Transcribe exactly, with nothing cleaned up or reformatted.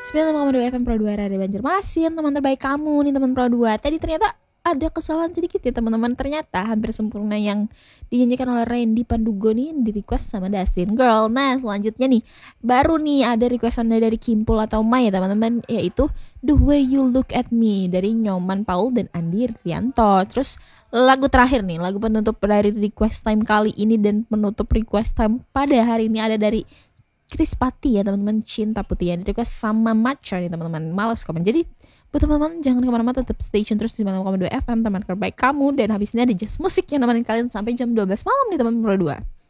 sembilan puluh lima koma dua F M Pro dua Radio Banjarmasin, teman terbaik kamu nih teman Pro dua. Tadi ternyata ada kesalahan sedikit ya teman-teman. Ternyata hampir sempurna yang dinyanyikan oleh Randy Pandugo nih di request sama Dustin Girl. Nah selanjutnya nih baru nih ada requestan dari Kimpul atau Mai ya teman-teman, yaitu The Way You Look At Me dari Nyoman Paul dan Andi Rianto. Terus lagu terakhir nih, lagu penutup dari request time kali ini dan penutup request time pada hari ini ada dari Chris Pati ya teman-teman, Cinta Putih yang request sama Macha nih teman-teman. Males komen. Jadi buat teman-teman jangan kemana-mana, tetap stay tune terus di sembilan puluh koma dua F M teman terbaik kamu. Dan habis ini ada jazz musik yang nemenin kalian sampai jam dua belas malam nih teman Pro dua.